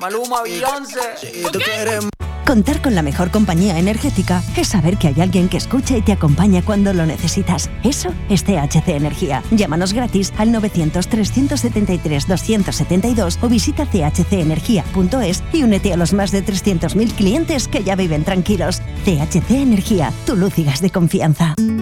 Maluma, Beyoncé. Contar con la mejor compañía energética es saber que hay alguien que escucha y te acompaña cuando lo necesitas. Eso es THC Energía. Llámanos gratis al 900-373-272 o visita chcenergia.es y únete a los más de 300.000 clientes que ya viven tranquilos. THC Energía, tu luz y gas de confianza.